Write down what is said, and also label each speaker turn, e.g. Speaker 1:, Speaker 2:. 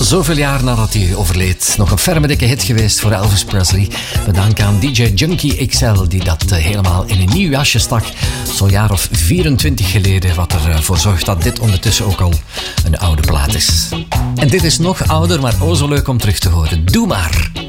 Speaker 1: Zoveel jaar nadat hij overleed. Nog een ferme dikke hit geweest voor Elvis Presley. Bedankt aan DJ Junkie XL die dat helemaal in een nieuw jasje stak. Zo'n jaar of 24 geleden. Wat ervoor zorgt dat dit ondertussen ook al een oude plaat is. En dit is nog ouder, maar o zo leuk om terug te horen. Doe maar!